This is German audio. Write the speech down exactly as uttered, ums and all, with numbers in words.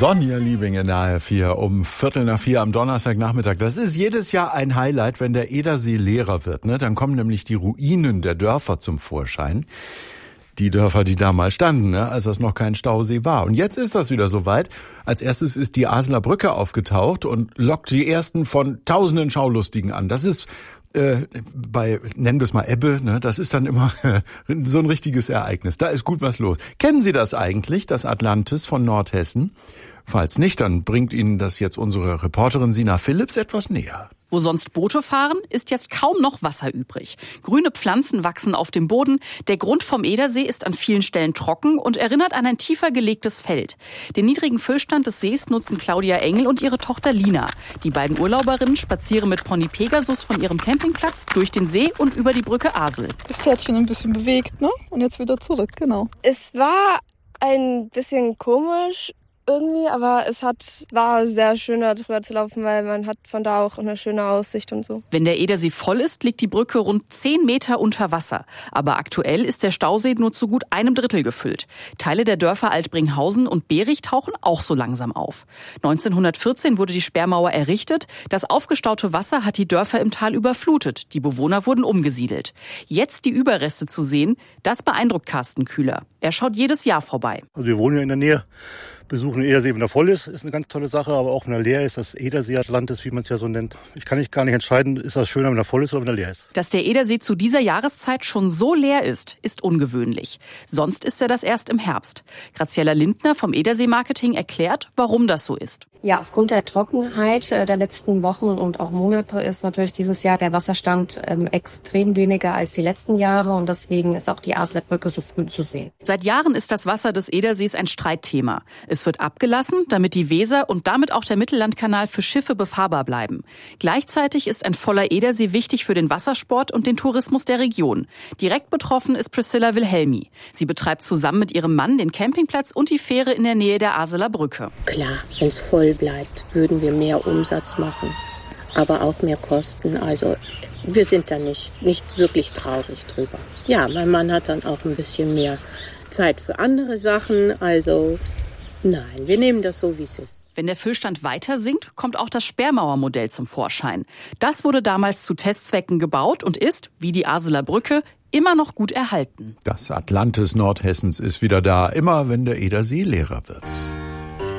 Sonja Liebing in der A R vier um Viertel nach vier am Donnerstagnachmittag. Das ist jedes Jahr ein Highlight, wenn der Edersee leerer wird. Ne? Dann kommen nämlich die Ruinen der Dörfer zum Vorschein. Die Dörfer, die da mal standen, ne? als das noch kein Stausee war. Und jetzt ist das wieder soweit. Als erstes ist die Aseler Brücke aufgetaucht und lockt die ersten von tausenden Schaulustigen an. Das ist Äh, bei, nennen wir es mal Ebbe, ne, das ist dann immer äh, so ein richtiges Ereignis. Da ist gut was los. Kennen Sie das eigentlich, das Atlantis von Nordhessen? Falls nicht, dann bringt Ihnen das jetzt unsere Reporterin Sina Phillips etwas näher. Wo sonst Boote fahren, ist jetzt kaum noch Wasser übrig. Grüne Pflanzen wachsen auf dem Boden. Der Grund vom Edersee ist an vielen Stellen trocken und erinnert an ein tiefer gelegtes Feld. Den niedrigen Füllstand des Sees nutzen Claudia Engel und ihre Tochter Lina. Die beiden Urlauberinnen spazieren mit Pony Pegasus von ihrem Campingplatz durch den See und über die Brücke Asel. Das Pferdchen ein bisschen bewegt, ne? Und jetzt wieder zurück, genau. Es war ein bisschen komisch irgendwie, aber es hat, war sehr schön, da drüber zu laufen, weil man hat von da auch eine schöne Aussicht und so. Wenn der Edersee voll ist, liegt die Brücke rund zehn Meter unter Wasser. Aber aktuell ist der Stausee nur zu gut einem Drittel gefüllt. Teile der Dörfer Altbringhausen und Berich tauchen auch so langsam auf. neunzehnhundertvierzehn wurde die Sperrmauer errichtet. Das aufgestaute Wasser hat die Dörfer im Tal überflutet. Die Bewohner wurden umgesiedelt. Jetzt die Überreste zu sehen, das beeindruckt Carsten Kühler. Er schaut jedes Jahr vorbei. Also wir wohnen ja in der Nähe. Besuchen den Edersee, wenn er voll ist, ist eine ganz tolle Sache, aber auch wenn er leer ist, das Edersee Atlantis, wie man es ja so nennt. Ich kann nicht gar nicht entscheiden, ist das schöner, wenn er voll ist oder wenn er leer ist. Dass der Edersee zu dieser Jahreszeit schon so leer ist, ist ungewöhnlich. Sonst ist er das erst im Herbst. Graziella Lindner vom Edersee Marketing erklärt, warum das so ist. Ja, aufgrund der Trockenheit der letzten Wochen und auch Monate ist natürlich dieses Jahr der Wasserstand ähm, extrem weniger als die letzten Jahre und deswegen ist auch die Aseler Brücke so früh zu sehen. Seit Jahren ist das Wasser des Edersees ein Streitthema. Es wird abgelassen, damit die Weser und damit auch der Mittellandkanal für Schiffe befahrbar bleiben. Gleichzeitig ist ein voller Edersee wichtig für den Wassersport und den Tourismus der Region. Direkt betroffen ist Priscilla Wilhelmi. Sie betreibt zusammen mit ihrem Mann den Campingplatz und die Fähre in der Nähe der Aseler Brücke. Klar, wenn es voll bleibt, würden wir mehr Umsatz machen, aber auch mehr Kosten. Also wir sind da nicht, nicht wirklich traurig drüber. Ja, mein Mann hat dann auch ein bisschen mehr Zeit für andere Sachen. Also nein, wir nehmen das so, wie es ist. Wenn der Füllstand weiter sinkt, kommt auch das Sperrmauermodell zum Vorschein. Das wurde damals zu Testzwecken gebaut und ist, wie die Aseler Brücke, immer noch gut erhalten. Das Atlantis Nordhessens ist wieder da, immer wenn der Edersee leerer wird.